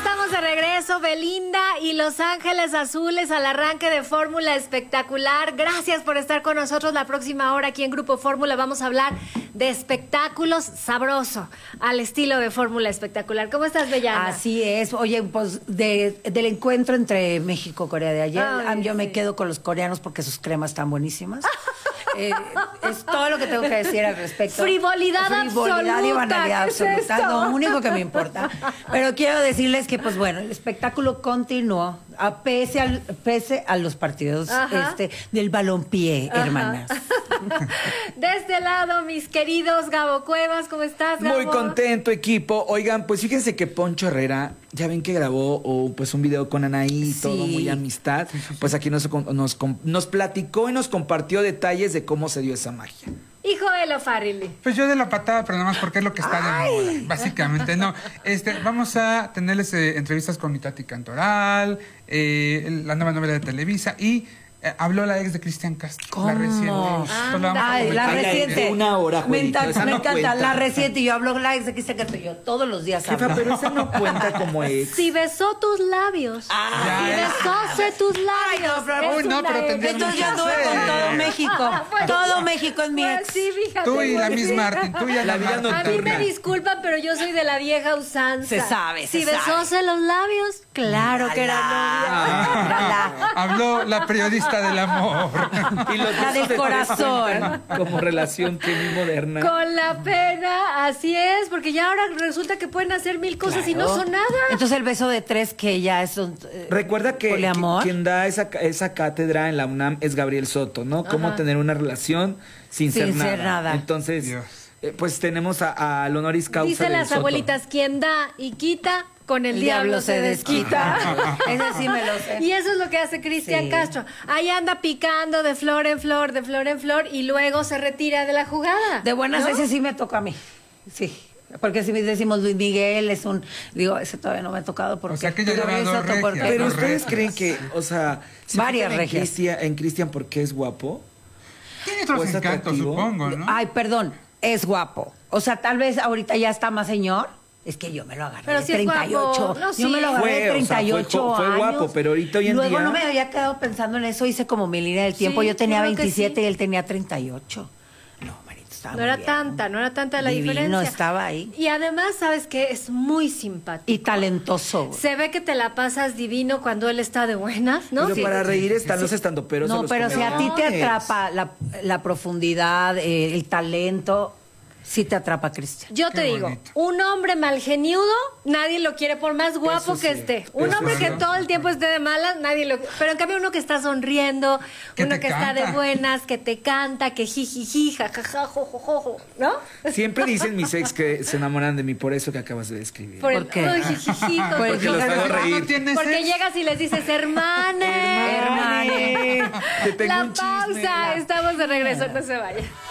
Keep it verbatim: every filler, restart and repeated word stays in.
estamos de regreso, Belinda y Los Ángeles Azules al arranque de Fórmula Espectacular. Gracias por estar con nosotros. La próxima hora aquí en Grupo Fórmula vamos a hablar de espectáculos sabroso al estilo de Fórmula Espectacular. ¿Cómo estás, Bellana? Así es. Oye, pues de, del encuentro entre México y Corea de ayer, Ay, yo sí. me quedo con los coreanos porque sus cremas están buenísimas. Eh, es todo lo que tengo que decir al respecto. Frivolidad, Frivolidad absoluta. y banalidad absoluta. Es esto? Lo único que me importa. Pero quiero decirles que, pues bueno, el espectáculo continuó a pese, al, pese a los partidos este, del balompié, Ajá. hermanas. De este lado, mis queridos Gabo Cuevas, ¿cómo estás, Gabo? Muy contento, equipo. Oigan, pues fíjense que Poncho Herrera, ya ven que grabó oh, pues un video con Anaí, sí. todo muy amistad. Pues aquí nos, nos, nos platicó y nos compartió detalles de cómo se dio esa magia. Hijo de lo Farrelly. Pues yo de la patada, pero nada más porque es lo que está Ay. de moda, básicamente. No, este, vamos a tenerles eh, entrevistas con mi Tati Cantoral, eh, la nueva novela de Televisa y eh, habló la ex de Cristian Castro, ¿Cómo? la reciente. Pues la, Ay, la reciente. Una hora, me encanta, esa me no encanta cuenta. la reciente. Yo hablo la ex de Cristian Castro. Yo todos los días Jefa, hablo. pero esa no cuenta como ex. Si besó tus labios. Ah, si besóse tus labios. Ay, no, pero, uy, no, pero ex. tendría Entonces yo mucho anduve que con hacer. todo México. Pues, todo México es mi pues ex. sí, fíjate. Tú y la pues Miss sí. Martin, tú y la, La vida Martin. A mí me disculpan, pero yo soy de la vieja usanza. Se sabe, se Si sabe. besóse los labios, claro que era novia. Mírala. Habló la periodista del amor. Y los La del besos de tres corazón. cuentan como relación que muy moderna. Con la pena, así es, porque ya ahora resulta que pueden hacer mil cosas Claro. y no son nada. Entonces el beso de tres que ya es un eh, Recuerda que, poliamor. que quien da esa, esa cátedra en la UNAM es Gabriel Soto, ¿no? Cómo Ajá. tener una relación sin, Sin ser, ser nada. nada. Entonces, Dios. eh, pues tenemos a- al honoris causa Dicen del las Soto. abuelitas, quien da y quita, con el, El diablo, se desquita. Ese sí me lo sé. Y eso es lo que hace Cristian Sí. Castro. Ahí anda picando de flor en flor, de flor en flor, y luego se retira de la jugada. De buenas, ¿no? ese sí me toca a mí. Sí. Porque si decimos Luis Miguel es un... Digo, ese todavía no me ha tocado porque... O sea que ya Pero lleva eso dos to- regias. porque- Pero Los ustedes regios. creen que, o sea, ¿se Varias fijan en regias. Cristian, en Cristian porque es guapo? Tiene otros ¿O es encantos, atractivo? supongo, ¿no? Ay, perdón, es guapo. O sea, tal vez ahorita ya está más señor. Es que yo me lo agarré Pero de sí es treinta y ocho. guapo. No, Yo me sí. lo agarré Fue, de o sea, treinta y ocho fue- fue años. guapo, pero ahorita hoy en Luego día- no me había quedado pensando en eso. Hice como mi línea del tiempo. Sí, yo tenía yo creo que veintisiete sí. y él tenía treinta y ocho. No, manito, estaba No muy era bien. tanta, no era tanta la Divino, diferencia. estaba ahí. Y además, ¿sabes qué? Es muy simpático. Y talentoso. güey. Se ve que te la pasas divino cuando él está de buenas, ¿no? Pero Sí. para reír están los estandoperos. No, a los pero si a ti te comediantes. atrapa la, la profundidad, eh, el talento, sí te atrapa, Cristian. Yo te Qué digo, bonito. un hombre malgeniudo, nadie lo quiere por más guapo Eso que sí, esté. Un eso hombre sí. que todo el tiempo esté de malas, nadie lo... Pero en cambio uno que está sonriendo, Que uno te que está de canta. buenas, que te canta, que jijiji, jajaja, jojojojo, ¿no? Siempre dicen mis ex que se enamoran de mí por eso que acabas de describir. Por el ¿Por qué? uy, jijiji, Por el porque- los hago Pero reír. no tienes Porque ex. llegas y les dices, hermane. Hermane, te tengo La un chisme. pausa, estamos de regreso, no se vayan.